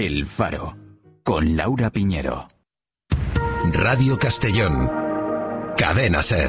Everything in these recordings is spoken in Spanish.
El Faro, con Laura Piñero. Radio Castellón. Cadena SER.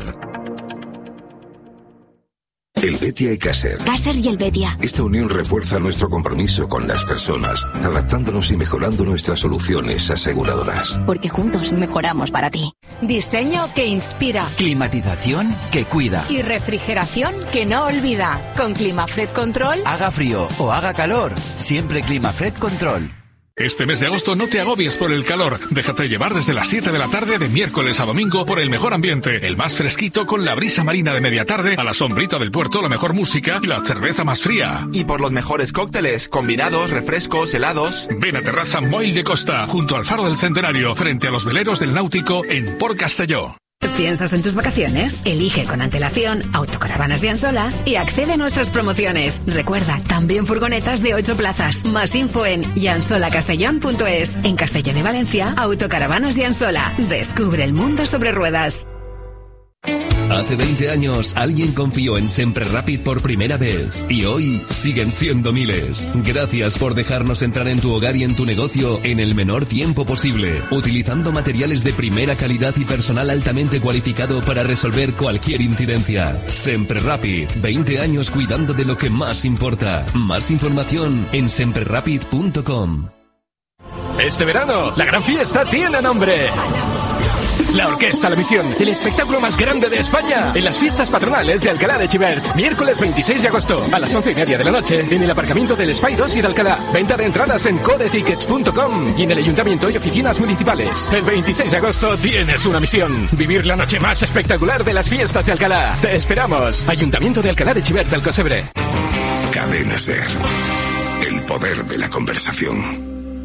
Helvetia y Caser. Caser y Helvetia. Esta unión refuerza nuestro compromiso con las personas, adaptándonos y mejorando nuestras soluciones aseguradoras. Porque juntos mejoramos para ti. Diseño que inspira. Climatización que cuida. Y refrigeración que no olvida. Con Climafred Control. Haga frío o haga calor, siempre Climafred Control. Este mes de agosto no te agobies por el calor. Déjate llevar desde las 7 de la tarde de miércoles a domingo por el mejor ambiente, el más fresquito con la brisa marina de media tarde, a la sombrita del puerto, la mejor música y la cerveza más fría. Y por los mejores cócteles, combinados, refrescos, helados. Ven a Terraza Moil de Costa, junto al Faro del Centenario, frente a los veleros del Náutico en Port Castelló. ¿Piensas en tus vacaciones? Elige con antelación Autocaravanas Yansola y accede a nuestras promociones. Recuerda, también furgonetas de 8 plazas. Más info en yansolacastellón.es. En Castellón y Valencia, Autocaravanas Yansola. Descubre el mundo sobre ruedas. Hace 20 años alguien confió en Sempre Rapid por primera vez y hoy siguen siendo miles. Gracias por dejarnos entrar en tu hogar y en tu negocio en el menor tiempo posible, utilizando materiales de primera calidad y personal altamente cualificado para resolver cualquier incidencia. Sempre Rapid, 20 años cuidando de lo que más importa. Más información en semprerapid.com. Este verano, la gran fiesta tiene nombre. La Orquesta La Misión, el espectáculo más grande de España, en las fiestas patronales de Alcalá de Xivert. Miércoles 26 de agosto, a las 11:30 de la noche, en el aparcamiento del Espai 2 y de Alcalá. Venta de entradas en codetickets.com y en el ayuntamiento y oficinas municipales. El 26 de agosto tienes una misión: vivir la noche más espectacular de las fiestas de Alcalá. Te esperamos. Ayuntamiento de Alcalá de Xivert del Cosebre. Cadena SER. El poder de la conversación.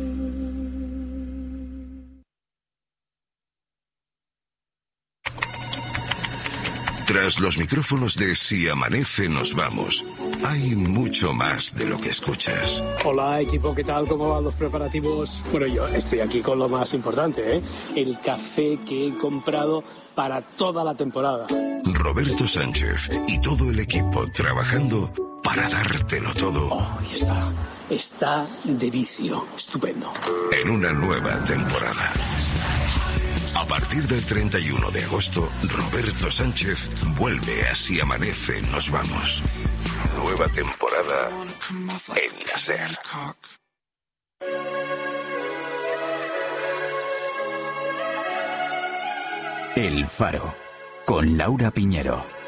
Tras los micrófonos de Si Amanece Nos Vamos, hay mucho más de lo que escuchas. Hola equipo, ¿qué tal? ¿Cómo van los preparativos? Bueno, yo estoy aquí con lo más importante, ¿eh? El café que he comprado para toda la temporada. Roberto Sánchez y todo el equipo trabajando para dártelo todo. Oh, y está de vicio, estupendo. En una nueva temporada. A partir del 31 de agosto, Roberto Sánchez vuelve a Si Amanece Nos Vamos. Nueva temporada en la SER. El Faro, con Laura Piñero.